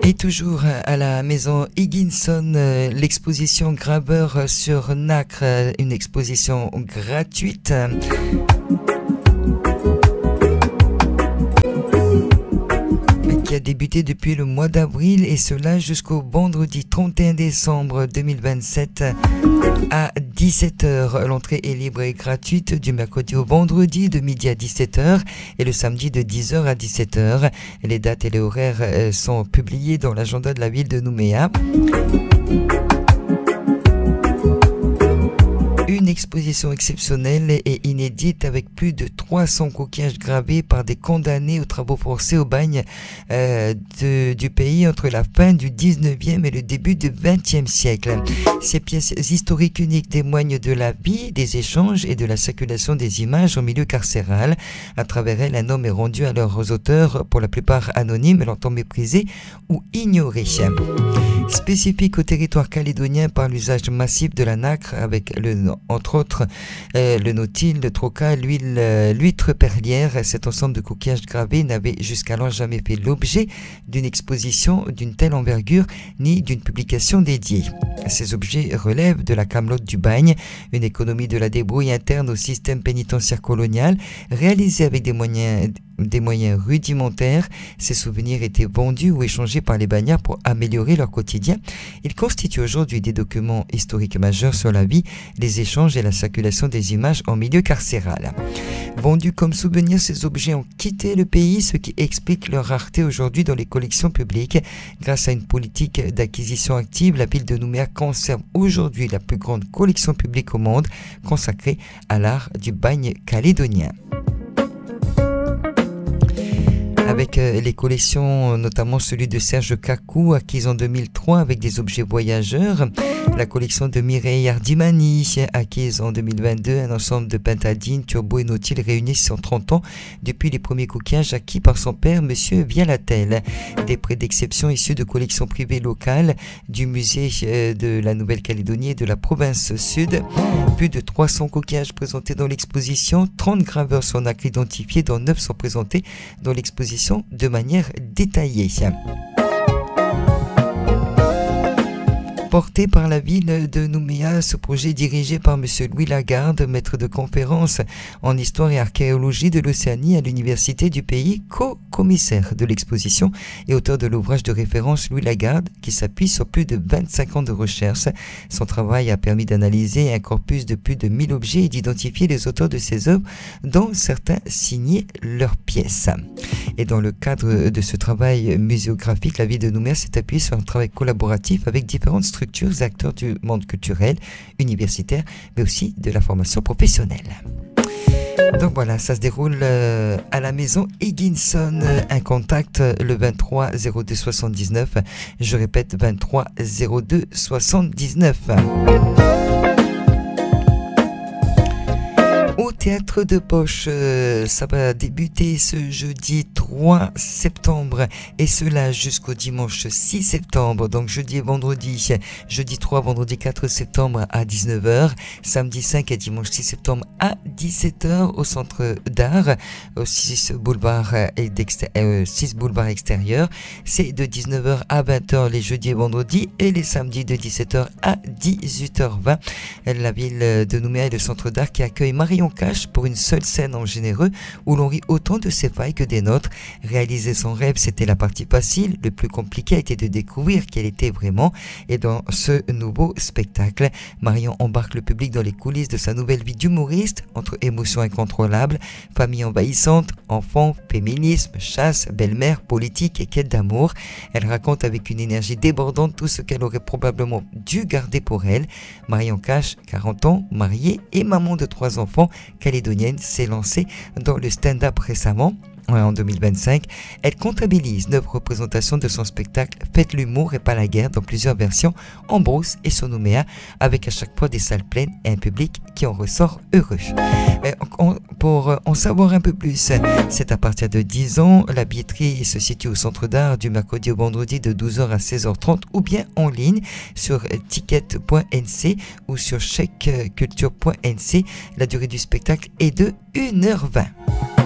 Et toujours à la maison Higginson, l'exposition Graveur sur Nacre, une exposition gratuite. Qui a débuté depuis le mois d'avril et cela jusqu'au vendredi 31 décembre 2027 à 17h. L'entrée est libre et gratuite du mercredi au vendredi de midi à 17h et le samedi de 10h à 17h. Les dates et les horaires sont publiés dans l'agenda de la ville de Nouméa. Une exposition exceptionnelle et inédite avec plus de 300 coquillages gravés par des condamnés aux travaux forcés au bagne du pays entre la fin du 19e et le début du 20e siècle. Ces pièces historiques uniques témoignent de la vie, des échanges et de la circulation des images au milieu carcéral. À travers elles, un homme est rendu à leurs auteurs, pour la plupart anonymes, longtemps méprisés ou ignorés. Spécifique au territoire calédonien par l'usage massif de la nacre avec entre autres le nautile, le troca, l'huître perlière. Cet ensemble de coquillages gravés n'avait jusqu'alors jamais fait l'objet d'une exposition d'une telle envergure ni d'une publication dédiée. Ces objets relèvent de la camelote du bagne, une économie de la débrouille interne au système pénitentiaire colonial, réalisée avec des moyens rudimentaires. Ces souvenirs étaient vendus ou échangés par les bagnards pour améliorer leur quotidien. Ils constituent aujourd'hui des documents historiques majeurs sur la vie, les échanges et la circulation des images en milieu carcéral. Vendus comme souvenirs, ces objets ont quitté le pays, ce qui explique leur rareté aujourd'hui dans les collections publiques. Grâce à une politique d'acquisition active, la ville de Nouméa conserve aujourd'hui la plus grande collection publique au monde consacrée à l'art du bagne calédonien. Avec les collections, notamment celui de Serge Kakou, acquise en 2003 avec des objets voyageurs, la collection de Mireille Hardimani, acquise en 2022, un ensemble de pintadines, turbo et nautiles réunis sur 30 ans depuis les premiers coquillages acquis par son père, monsieur Vialatel. Des prêts d'exception issus de collections privées locales du musée de la Nouvelle-Calédonie et de la province sud. Plus de 300 coquillages présentés dans l'exposition, 30 graveurs sur nacre identifiés, dont 9 sont présentés dans l'exposition de manière détaillée. Porté par la ville de Nouméa, ce projet dirigé par M. Louis Lagarde, maître de conférence en histoire et archéologie de l'Océanie à l'université du pays, co-commissaire de l'exposition et auteur de l'ouvrage de référence Louis Lagarde, qui s'appuie sur plus de 25 ans de recherche. Son travail a permis d'analyser un corpus de plus de 1000 objets et d'identifier les auteurs de ces œuvres, dont certains signaient leurs pièces. Et dans le cadre de ce travail muséographique, la ville de Nouméa s'est appuyée sur un travail collaboratif avec différentes structures, acteurs du monde culturel, universitaire, mais aussi de la formation professionnelle. Donc voilà, ça se déroule à la maison Higginson. Un contact le 23 02 79. Je répète, 23 02 79. Au théâtre de Poche, ça va débuter ce jeudi 3 septembre et cela jusqu'au dimanche 6 septembre, donc jeudi et vendredi, jeudi 3, vendredi 4 septembre à 19h, samedi 5 et dimanche 6 septembre à 17h au centre d'art, au 6 boulevard extérieur. C'est de 19h à 20h les jeudis et vendredis et les samedis de 17h à 18h20. La ville de Nouméa est le centre d'art qui accueille Marion Cache pour une seule scène en généreux où l'on rit autant de ses failles que des nôtres. Réaliser son rêve, c'était la partie facile. Le plus compliqué a été de découvrir qui elle était vraiment. Et dans ce nouveau spectacle, Marion embarque le public dans les coulisses de sa nouvelle vie d'humoriste, entre émotions incontrôlables, famille envahissante, enfants, féminisme, chasse, belle-mère, politique et quête d'amour. Elle raconte avec une énergie débordante tout ce qu'elle aurait probablement dû garder pour elle. Marion Cache, 40 ans, mariée et maman de 3 enfants, calédonienne, s'est lancée dans le stand-up récemment. En 2025, elle comptabilise 9 représentations de son spectacle Faites l'humour et pas la guerre dans plusieurs versions en Beauce et sur Nouméa, avec à chaque fois des salles pleines et un public qui en ressort heureux. Pour en savoir un peu plus, c'est à partir de 10 ans. La billetterie se situe au centre d'art du mercredi au vendredi de 12h à 16h30 ou bien en ligne sur ticket.nc ou sur chèqueculture.nc. La durée du spectacle est de 1h20.